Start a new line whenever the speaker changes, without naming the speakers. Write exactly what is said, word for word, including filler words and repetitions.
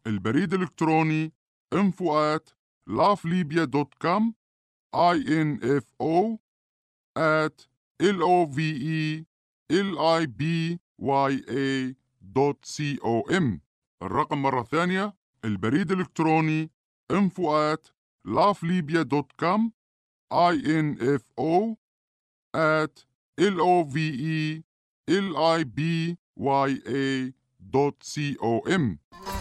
البريد الإلكتروني info at laflibya دوت كوم info at love libya دوت com. الرقم مرة ثانية، البريد الإلكتروني info at laflibya دوت كوم info at love libya دوت com.